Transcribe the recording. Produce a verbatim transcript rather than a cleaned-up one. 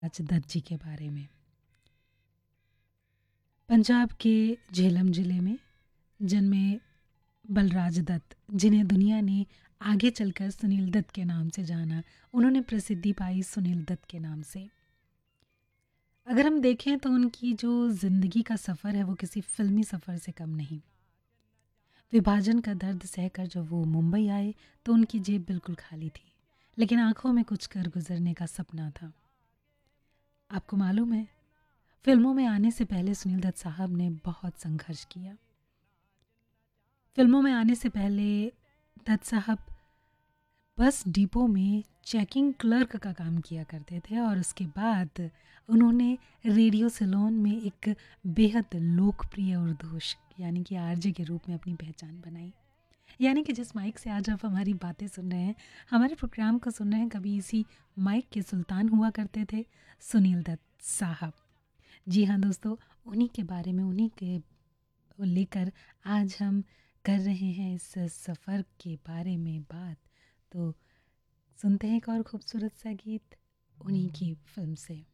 बलराज दत्त जी के बारे में। पंजाब के झेलम ज़िले में जन्मे बलराज दत्त, जिन्हें दुनिया ने आगे चलकर सुनील दत्त के नाम से जाना, उन्होंने प्रसिद्धि पाई सुनील दत्त के नाम से। अगर हम देखें तो उनकी जो ज़िंदगी का सफ़र है वो किसी फ़िल्मी सफ़र से कम नहीं। विभाजन का दर्द सहकर जब वो मुंबई आए तो उनकी जेब बिल्कुल खाली थी, लेकिन आंखों में कुछ कर गुजरने का सपना था। आपको मालूम है, फिल्मों में आने से पहले सुनील दत्त साहब ने बहुत संघर्ष किया। फिल्मों में आने से पहले दत्त साहब बस डिपो में चेकिंग क्लर्क का काम किया करते थे और उसके बाद उन्होंने रेडियो सिलोन में एक बेहद लोकप्रिय उर्दू यानी कि आरजे के रूप में अपनी पहचान बनाई। यानी कि जिस माइक से आज आप हमारी बातें सुन रहे हैं, हमारे प्रोग्राम को सुन रहे हैं, कभी इसी माइक के सुल्तान हुआ करते थे सुनील दत्त साहब। जी हाँ दोस्तों, उन्हीं के बारे में, उन्हीं के लेकर आज हम कर रहे हैं इस सफ़र के बारे में बात। तो सुनते हैं एक और खूबसूरत सा गीत उन्हीं की फिल्म से।